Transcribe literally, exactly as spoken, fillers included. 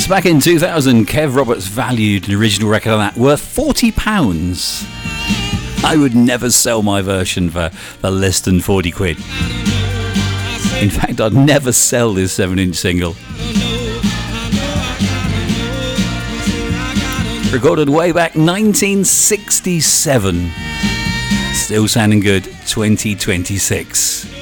Yes, back in two thousand, Kev Roberts valued an original record on that worth forty pounds. I would never sell my version for, for less than forty quid. In fact, I'd never sell this seven inch single. Recorded way back nineteen sixty-seven. Still sounding good, twenty twenty-six.